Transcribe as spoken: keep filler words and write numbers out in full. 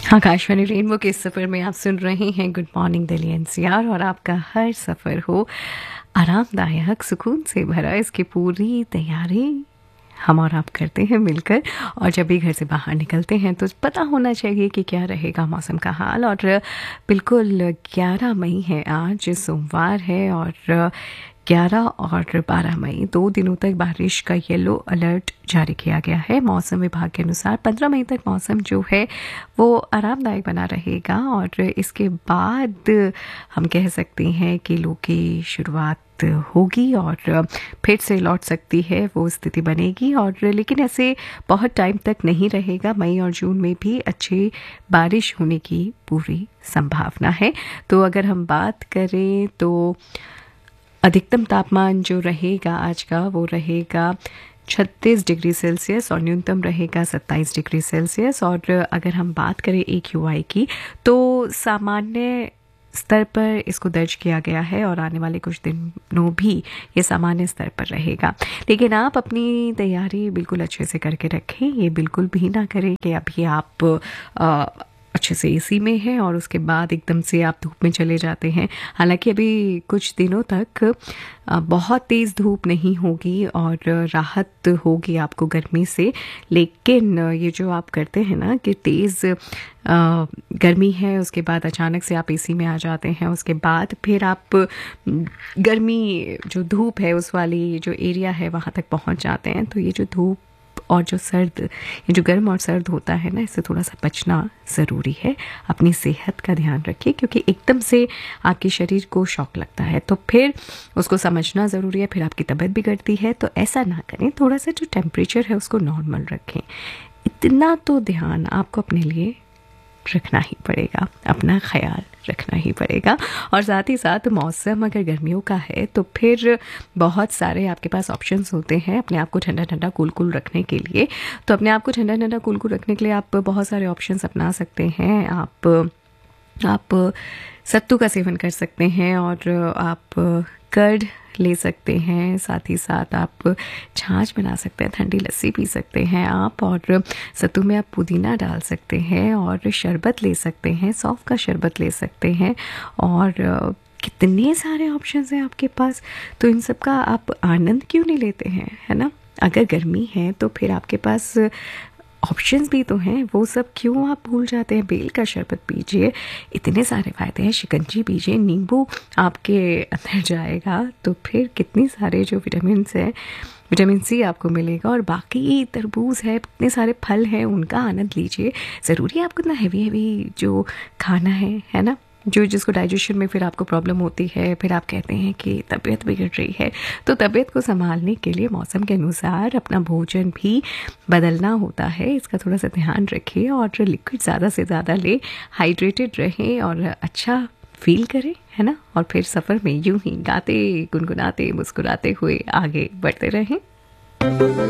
Akashvani rainbow के इस सफ़र में आप सुन रहे हैं गुड मॉर्निंग दिल्ली एनसीआर और आपका हर सफ़र हो आरामदायक सुकून से भरा, इसकी पूरी तैयारी हम और आप करते हैं मिलकर। और जब भी घर से बाहर निकलते हैं तो पता होना चाहिए कि क्या रहेगा मौसम का हाल। और बिल्कुल ग्यारह मई है, आज सोमवार है, और ग्यारह और बारह मई दो दिनों तक बारिश का येलो अलर्ट जारी किया गया है। मौसम विभाग के अनुसार पंद्रह मई तक मौसम जो है वो आरामदायक बना रहेगा और इसके बाद हम कह सकते हैं कि लू की शुरुआत होगी और फिर से लौट सकती है वो स्थिति बनेगी। और लेकिन ऐसे बहुत टाइम तक नहीं रहेगा, मई और जून में भी अच्छी बारिश होने की पूरी संभावना है। तो अगर हम बात करें तो अधिकतम तापमान जो रहेगा आज का वो रहेगा छत्तीस डिग्री सेल्सियस और न्यूनतम रहेगा सत्ताईस डिग्री सेल्सियस। और अगर हम बात करें ए क्यू आई की तो सामान्य स्तर पर इसको दर्ज किया गया है और आने वाले कुछ दिनों भी ये सामान्य स्तर पर रहेगा। लेकिन आप अपनी तैयारी बिल्कुल अच्छे से करके रखें, ये बिल्कुल भी ना करें कि अभी आप आ, अच्छे से एसी में है और उसके बाद एकदम से आप धूप में चले जाते हैं। हालांकि अभी कुछ दिनों तक बहुत तेज़ धूप नहीं होगी और राहत होगी आपको गर्मी से। लेकिन ये जो आप करते हैं ना कि तेज़ गर्मी है, उसके बाद अचानक से आप एसी में आ जाते हैं, उसके बाद फिर आप गर्मी जो धूप है उस वाली जो एरिया है वहाँ तक पहुँच जाते हैं। तो ये जो धूप और जो सर्द, ये जो गर्म और सर्द होता है ना, इससे थोड़ा सा बचना ज़रूरी है। अपनी सेहत का ध्यान रखिए क्योंकि एकदम से आपके शरीर को शॉक लगता है तो फिर उसको समझना ज़रूरी है, फिर आपकी तबीयत बिगड़ती है। तो ऐसा ना करें, थोड़ा सा जो टेम्परेचर है उसको नॉर्मल रखें। इतना तो ध्यान आपको अपने लिए रखना ही पड़ेगा, अपना ख्याल रखना ही पड़ेगा। और साथ ही साथ मौसम अगर गर्मियों का है तो फिर बहुत सारे आपके पास ऑप्शंस होते हैं अपने आप को ठंडा ठंडा कूल कूल रखने के लिए। तो अपने आप को ठंडा ठंडा कूल कूल रखने के लिए आप बहुत सारे ऑप्शंस अपना सकते हैं। आप आप सत्तू का सेवन कर सकते हैं और आप कर्ड ले सकते हैं, साथ ही साथ आप छाछ बना सकते हैं, ठंडी लस्सी पी सकते हैं आप, और सत्तू में आप पुदीना डाल सकते हैं और शरबत ले सकते हैं, सौंफ का शरबत ले सकते हैं। और कितने सारे ऑप्शंस हैं आपके पास, तो इन सब का आप आनंद क्यों नहीं लेते हैं, है ना। अगर गर्मी है तो फिर आपके पास ऑप्शंस भी तो हैं, वो सब क्यों आप भूल जाते हैं। बेल का शरबत पीजिए, इतने सारे फ़ायदे हैं। शिकंजी पीजिए, नींबू आपके अंदर जाएगा तो फिर कितनी सारे जो विटामिन हैं, विटामिन सी आपको मिलेगा। और बाकी तरबूज है, इतने सारे फल हैं, उनका आनंद लीजिए। ज़रूरी है आपको इतना हैवी हैवी जो खाना है है ना, जो जिसको डाइजेशन में फिर आपको प्रॉब्लम होती है, फिर आप कहते हैं कि तबीयत बिगड़ रही है। तो तबीयत को संभालने के लिए मौसम के अनुसार अपना भोजन भी बदलना होता है, इसका थोड़ा सा ध्यान रखिए। और लिक्विड ज़्यादा से ज़्यादा ले, हाइड्रेटेड रहें और अच्छा फील करें, है ना। और फिर सफ़र में यूं ही गाते गुनगुनाते मुस्कुराते हुए आगे बढ़ते रहें।